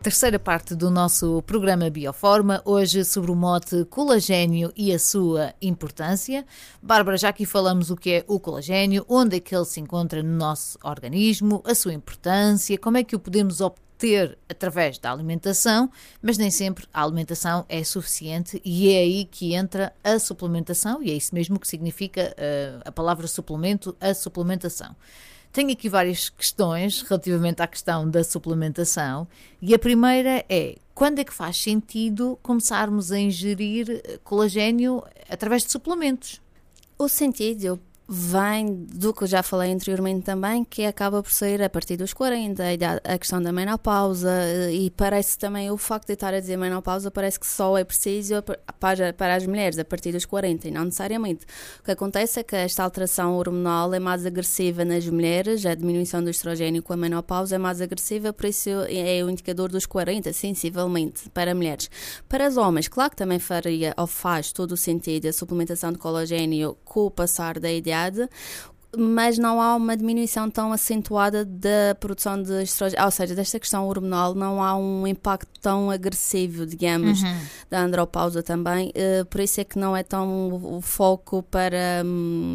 terceira parte do nosso programa Bioforma, hoje sobre o mote colagênio e a sua importância. Bárbara, já aqui falamos o que é o colagênio, onde é que ele se encontra no nosso organismo, a sua importância, como é que o podemos obter através da alimentação, mas nem sempre a alimentação é suficiente e é aí que entra a suplementação, e é isso mesmo que significa a palavra suplemento, a suplementação. Tenho aqui várias questões relativamente à questão da suplementação e a primeira é: quando é que faz sentido começarmos a ingerir colagênio através de suplementos? O sentido vem do que eu já falei anteriormente também, que acaba por ser a partir dos 40, a questão da menopausa, e parece também o facto de estar a dizer menopausa, parece que só é preciso para as mulheres a partir dos 40 e não necessariamente. O que acontece é que esta alteração hormonal é mais agressiva nas mulheres, a diminuição do estrogênio com a menopausa é mais agressiva, por isso é o indicador dos 40, sensivelmente, para mulheres. Para os homens, claro que também faria ou faz todo o sentido a suplementação de colagênio com o passar da idade, mas não há uma diminuição tão acentuada da produção de estrogênio, ou seja, desta questão hormonal, não há um impacto tão agressivo, digamos, da andropausa também, por isso é que não é tão o foco para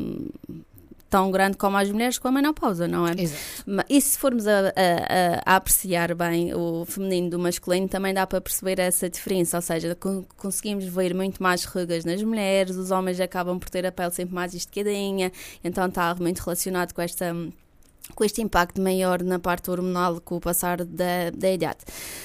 tão grande como as mulheres com a menopausa, não é? Exato. E se formos a apreciar bem o feminino do masculino, também dá para perceber essa diferença, ou seja, conseguimos ver muito mais rugas nas mulheres, os homens acabam por ter a pele sempre mais esticadinha, então está muito relacionado com este impacto maior na parte hormonal com o passar da idade.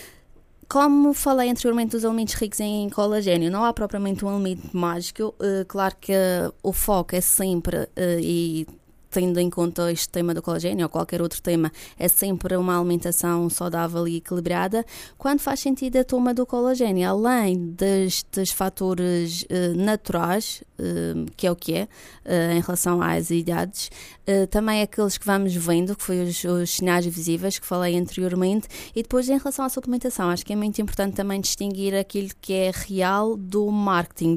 Como falei anteriormente dos alimentos ricos em colagênio, não há propriamente um alimento mágico. Claro que o foco é sempre, e tendo em conta este tema do colagênio ou qualquer outro tema, é sempre uma alimentação saudável e equilibrada. Quando faz sentido a toma do colagênio, além destes fatores naturais, que é o que é, em relação às idades, também aqueles que vamos vendo, que foi os sinais visíveis que falei anteriormente, e depois em relação à suplementação, acho que é muito importante também distinguir aquilo que é real do marketing,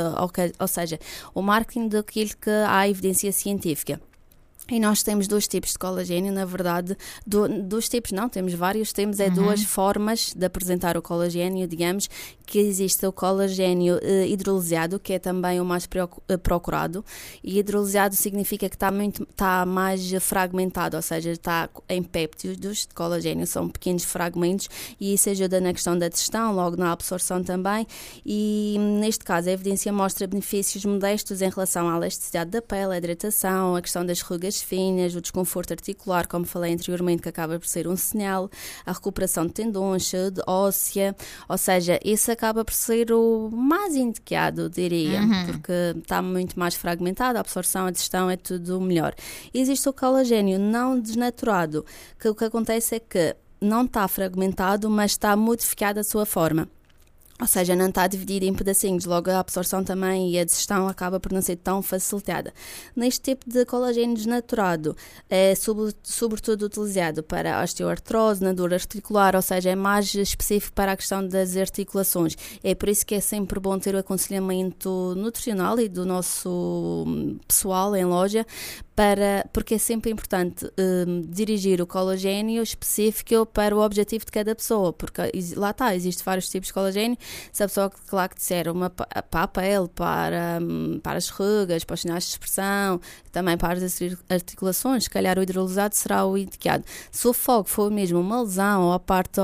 ou seja, o marketing daquilo que há evidência científica. E nós temos dois tipos de colagênio, na verdade, dois tipos não, temos vários, duas formas de apresentar o colagênio, digamos, que existe o colagênio hidrolisado, que é também o mais procurado, e hidrolisado significa que está mais fragmentado, ou seja, está em péptidos de colagênio, são pequenos fragmentos, e isso ajuda na questão da digestão, logo na absorção também, e neste caso a evidência mostra benefícios modestos em relação à elasticidade da pele, a hidratação, a questão das rugas finas, o desconforto articular, como falei anteriormente, que acaba por ser um sinal, a recuperação de tendões, saúde óssea, ou seja, esse acaba por ser o mais indicado, diria, porque está muito mais fragmentado, a absorção, a digestão é tudo melhor. Existe o colagênio não desnaturado, que o que acontece é que não está fragmentado, mas está modificada a sua forma. Ou seja, não está dividido em pedacinhos, logo a absorção também e a digestão acaba por não ser tão facilitada. Neste tipo de colagênio desnaturado, é sobretudo utilizado para a osteoartrose, na dor articular, ou seja, é mais específico para a questão das articulações. É por isso que é sempre bom ter o aconselhamento nutricional e do nosso pessoal em loja, porque é sempre importante dirigir o colagênio específico para o objetivo de cada pessoa, porque lá está, existem vários tipos de colagênio. Se a pessoa, claro, que disser uma para a pele, para as rugas, para os sinais de expressão, também para as articulações, se calhar o hidrolisado será o indicado. Se o foco for mesmo uma lesão ou a parte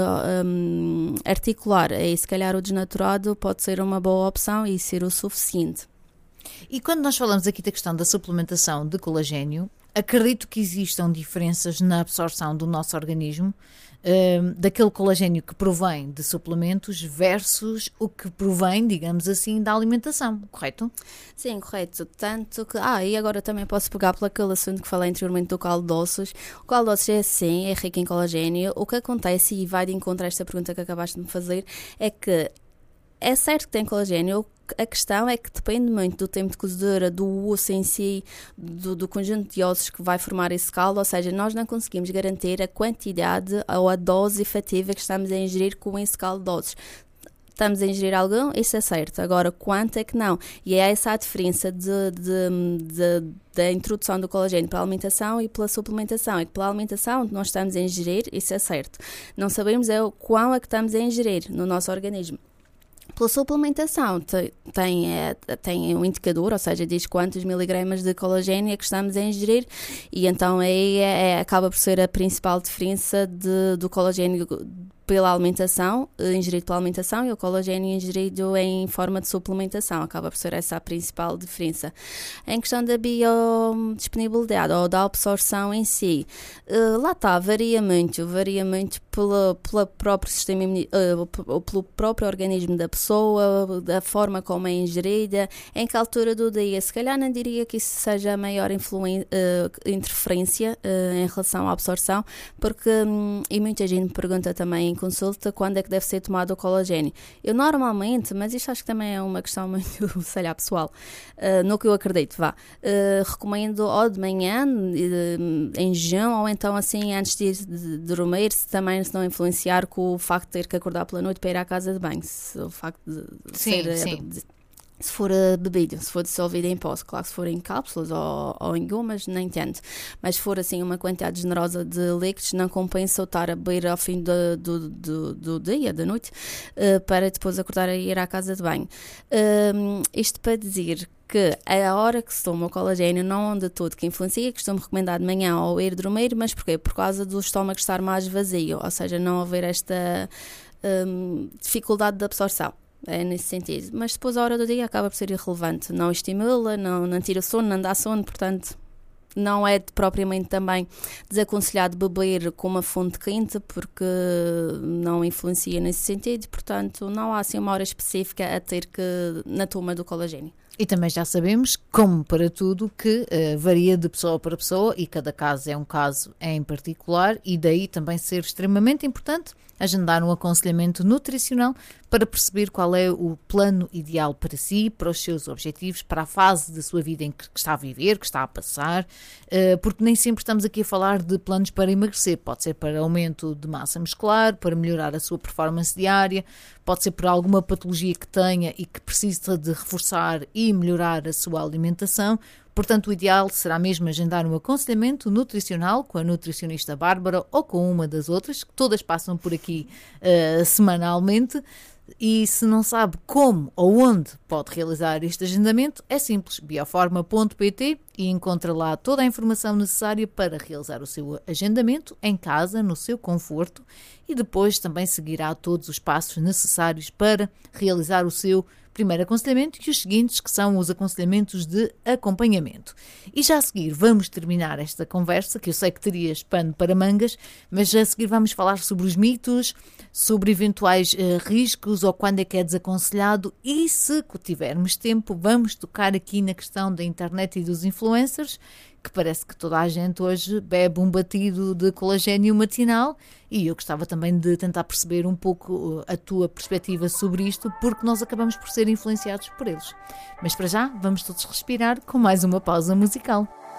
articular, aí se calhar o desnaturado pode ser uma boa opção e ser o suficiente. E quando nós falamos aqui da questão da suplementação de colagênio, acredito que existam diferenças na absorção do nosso organismo, daquele colagênio que provém de suplementos versus o que provém, digamos assim, da alimentação, correto? Sim, correto. Tanto que... e agora também posso pegar pelo aquele assunto que falei anteriormente do caldo de ossos. O caldo de ossos é assim, é rico em colagênio. O que acontece, e vai de encontro a esta pergunta que acabaste de me fazer, é que é certo que tem colagênio. A questão é que depende muito do tempo de cozedura, do osso em si, do conjunto de ossos que vai formar esse caldo, ou seja, nós não conseguimos garantir a quantidade ou a dose efetiva que estamos a ingerir com esse caldo de ossos. estamos a ingerir algum, isso é certo. Agora, quanto é que não? E é essa a diferença da introdução do colagênio pela alimentação e pela suplementação. É que pela alimentação nós estamos a ingerir, isso é certo. Não sabemos é o quão é que estamos a ingerir no nosso organismo. Pela suplementação, tem um indicador, ou seja, diz quantos miligramas de colagênio é que estamos a ingerir, e então aí acaba por ser a principal diferença do colagênio pela alimentação, ingerido pela alimentação, e o colagênio ingerido em forma de suplementação. Acaba por ser essa a principal diferença. Em questão da biodisponibilidade ou da absorção em si, lá está, varia muito pelo próprio sistema pelo próprio organismo da pessoa, da forma como é ingerida, em que altura do dia. Se calhar não diria que isso seja a maior interferência em relação à absorção, porque, e muita gente me pergunta também em consulta quando é que deve ser tomado o colagênio. Eu normalmente, mas isto acho que também é uma questão muito, sei lá, pessoal, no que eu acredito, recomendo ou de manhã, em jejum, ou então assim antes de ir dormir, se não influenciar com o facto de ter que acordar pela noite para ir à casa de banho. O facto de se for bebido, se for dissolvido em pó, claro que se for em cápsulas ou em gomas, nem tanto. Mas se for assim uma quantidade generosa de líquidos, não compensa eu estar a beber ao fim do dia, da noite, para depois acordar a ir à casa de banho. Isto para dizer que a hora que se toma o colagênio não de tudo que influencia, costumo recomendar de manhã ou ir dormir, mas porquê? Por causa do estômago estar mais vazio, ou seja, não haver esta dificuldade de absorção. É nesse sentido, mas depois a hora do dia acaba por ser irrelevante, não estimula, não tira sono, não dá sono, portanto não é propriamente também desaconselhado beber com uma fonte quente, porque não influencia nesse sentido, portanto não há assim uma hora específica a ter que na toma do colagênio. E também já sabemos, como para tudo, que varia de pessoa para pessoa e cada caso é um caso em particular, e daí também ser extremamente importante agendar um aconselhamento nutricional para perceber qual é o plano ideal para si, para os seus objetivos, para a fase da sua vida em que está a viver, que está a passar, porque nem sempre estamos aqui a falar de planos para emagrecer. Pode ser para aumento de massa muscular, para melhorar a sua performance diária, pode ser por alguma patologia que tenha e que precisa de reforçar e melhorar a sua alimentação. Portanto, o ideal será mesmo agendar um aconselhamento nutricional com a nutricionista Bárbara ou com uma das outras, que todas passam por aqui semanalmente. E se não sabe como ou onde pode realizar este agendamento, é simples, bioforma.pt, e encontra lá toda a informação necessária para realizar o seu agendamento em casa, no seu conforto, e depois também seguirá todos os passos necessários para realizar o seu primeiro aconselhamento e os seguintes, que são os aconselhamentos de acompanhamento. E já a seguir vamos terminar esta conversa, que eu sei que terias pano para mangas, mas já a seguir vamos falar sobre os mitos, sobre eventuais riscos ou quando é que é desaconselhado, e se tivermos tempo vamos tocar aqui na questão da internet e dos influencers, que parece que toda a gente hoje bebe um batido de colagênio matinal, e eu gostava também de tentar perceber um pouco a tua perspectiva sobre isto, porque nós acabamos por ser influenciados por eles. Mas para já, vamos todos respirar com mais uma pausa musical.